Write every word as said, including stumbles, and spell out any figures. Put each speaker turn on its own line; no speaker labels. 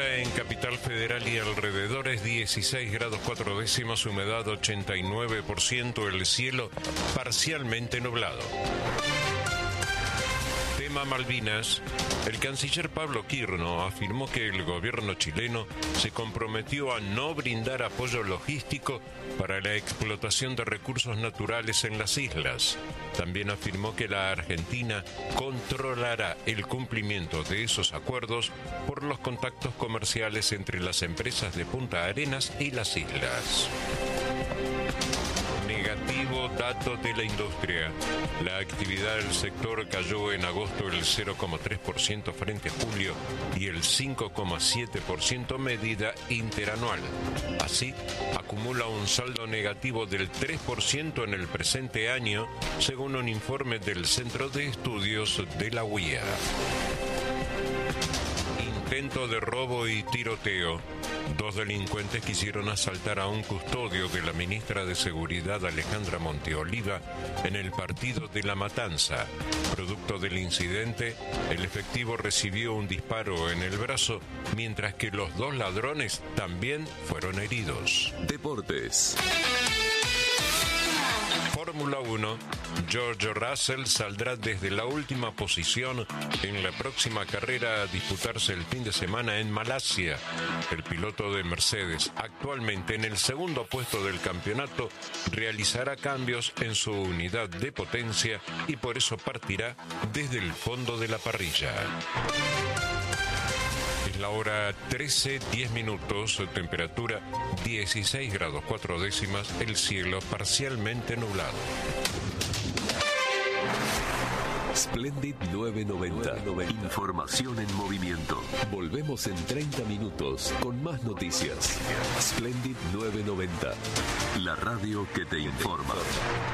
temperatura en Capital Federal y alrededores dieciséis grados cuatro décimas, humedad ochenta y nueve por ciento, el cielo parcialmente nublado. Tema Malvinas. El canciller Pablo Quirno afirmó que el gobierno chileno se comprometió a no brindar apoyo logístico para la explotación de recursos naturales en las islas. También afirmó que la Argentina controlará el cumplimiento de esos acuerdos por los contactos comerciales entre las empresas de Punta Arenas y las islas. Negativo dato de la industria. La actividad del sector cayó en agosto el cero coma tres por ciento frente a julio y el cinco coma siete por ciento medida interanual. Así, acumula un saldo negativo del tres por ciento en el presente año, según un informe del Centro de Estudios de la U I A. Intento de robo y tiroteo. Dos delincuentes quisieron asaltar a un custodio de la ministra de Seguridad Alejandra Monteoliva en el partido de La Matanza. Producto del incidente, el efectivo recibió un disparo en el brazo, mientras que los dos ladrones también fueron heridos.
Deportes.
Fórmula uno. George Russell saldrá desde la última posición en la próxima carrera a disputarse el fin de semana en Malasia. El piloto de Mercedes, actualmente en el segundo puesto del campeonato, realizará cambios en su unidad de potencia y por eso partirá desde el fondo de la parrilla. Es la hora trece, diez minutos, temperatura dieciséis grados cuatro décimas, el cielo parcialmente nublado.
Splendid novecientos noventa. Información en movimiento. Volvemos en treinta minutos con más noticias. Splendid novecientos noventa. La radio que te informa.